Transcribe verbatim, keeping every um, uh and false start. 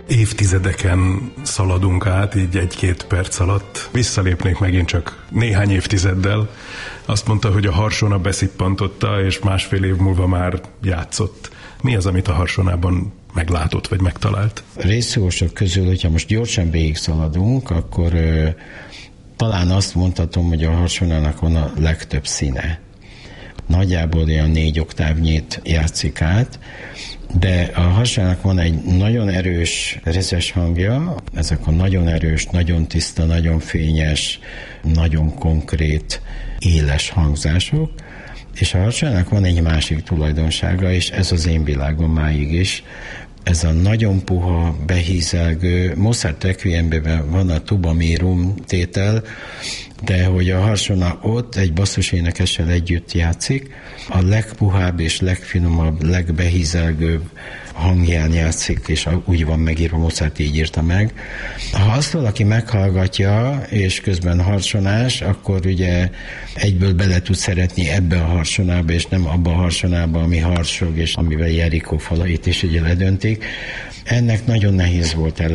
évtizedeken szaladunk át, így egy-két perc alatt. Visszalépnék megint csak néhány évtizeddel. Azt mondta, hogy a Harsona beszippantotta, és másfél év múlva már játszott. Mi az, amit a Harsonában meglátott, vagy megtalált? Részszósok közül, hogyha most gyorsan végig szaladunk, akkor ö, talán azt mondhatom, hogy a Harsonának van a legtöbb színe. Nagyjából olyan négy oktávnyit játszik át, de a Harsonának van egy nagyon erős rezes hangja, ezek a nagyon erős, nagyon tiszta, nagyon fényes, nagyon konkrét, éles hangzások, és a Harsonának van egy másik tulajdonsága, és ez az én világom máig is, ez a nagyon puha, behízelgő, Mozart Requiemben van a tuba mirum tétel, de hogy a Harsona ott egy basszusénekessel együtt játszik, a legpuhább és legfinomabb, legbehízelgőbb hangján játszik, és úgy van megírva, Mozart így írta meg. Ha azt valaki meghallgatja, és közben harsonás, akkor ugye egyből bele tud szeretni ebbe a Harsonába, és nem abba a Harsonába, ami harsog, és amivel Jerikó falait is ugye ledöntik. Ennek nagyon nehéz volt el